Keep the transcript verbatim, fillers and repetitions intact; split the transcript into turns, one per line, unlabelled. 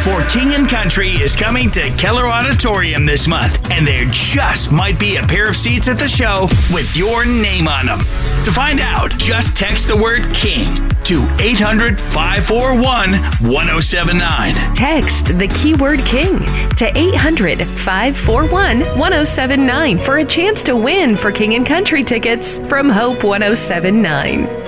For King and Country is coming to Keller Auditorium this month, and there just might be a pair of seats at the show with your name on them. To find out, just text the word King to eight hundred, five four one, one oh seven nine.
Text the keyword King to eight hundred, five four one, one oh seven nine for a chance to win for King and Country tickets from Hope one oh seven nine.